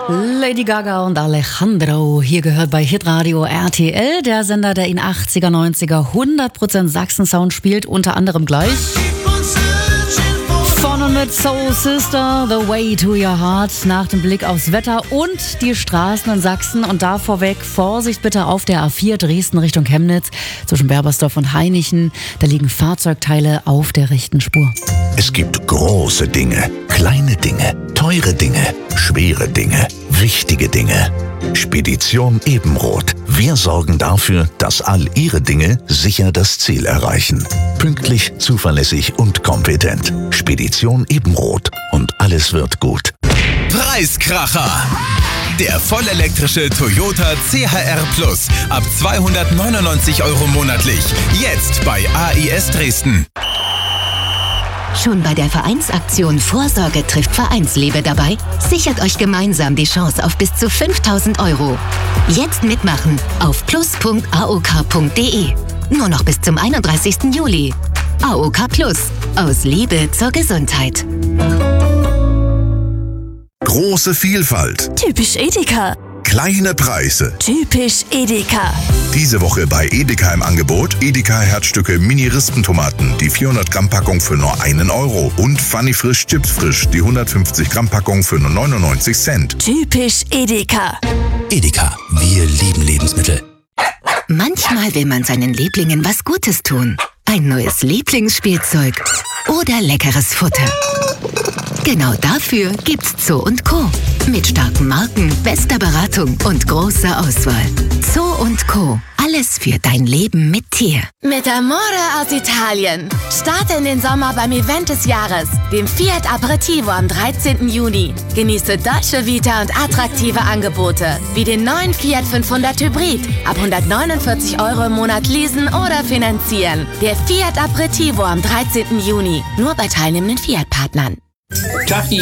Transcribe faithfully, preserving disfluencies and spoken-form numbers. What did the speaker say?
Lady Gaga und Alejandro. Hier gehört bei Hitradio R T L, der Sender, der in achtziger, neunziger hundert Prozent Sachsen-Sound spielt, unter anderem gleich von und mit Soul Sister, The Way to Your Heart, nach dem Blick aufs Wetter und die Straßen in Sachsen. Und da vorweg, Vorsicht bitte auf der A vier Dresden Richtung Chemnitz, zwischen Berbersdorf und Hainichen. Da liegen Fahrzeugteile auf der rechten Spur. Es gibt große Dinge, kleine Dinge, teure Dinge, schwere Dinge, wichtige Dinge. Spedition Ebenroth. Wir sorgen dafür, dass all Ihre Dinge sicher das Ziel erreichen. Pünktlich, zuverlässig und kompetent. Spedition Ebenroth. Und alles wird gut. Preiskracher! Der vollelektrische Toyota C H R Plus ab zweihundertneunundneunzig Euro monatlich. Jetzt bei A I S Dresden. Schon bei der Vereinsaktion Vorsorge trifft Vereinsliebe dabei? Sichert euch gemeinsam die Chance auf bis zu fünftausend Euro. Jetzt mitmachen auf plus punkt a o k punkt d e. Nur noch bis zum einunddreißigsten Juli. A O K Plus. Aus Liebe zur Gesundheit. Große Vielfalt. Typisch Edeka. Kleine Preise. Typisch Edeka. Diese Woche bei Edeka im Angebot Edeka Herzstücke Mini-Rispentomaten, die vierhundert Gramm Packung für nur einen Euro und Funny Frisch Chips Frisch, die hundertfünfzig Gramm Packung für nur neunundneunzig Cent. Typisch Edeka. Edeka, wir lieben Lebensmittel. Manchmal will man seinen Lieblingen was Gutes tun. Ein neues Lieblingsspielzeug oder leckeres Futter. Genau dafür gibt's Zoo und Co. Mit starken Marken, bester Beratung und großer Auswahl. Zoo und Co. Alles für dein Leben mit Tier. Mit Amore aus Italien. Starte in den Sommer beim Event des Jahres, dem Fiat Aperitivo am dreizehnten Juni. Genieße deutsche Vita und attraktive Angebote, wie den neuen Fiat fünfhundert Hybrid. Ab hundertneunundvierzig Euro im Monat leasen oder finanzieren. Der Fiat Aperitivo am dreizehnten Juni. Nur bei teilnehmenden Fiat-Partnern.